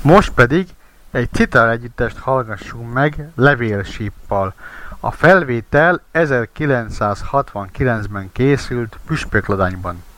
Most pedig egy Citar együttest hallgassunk meg Levélsíppal. A felvétel 1969-ben készült Püspökladányban.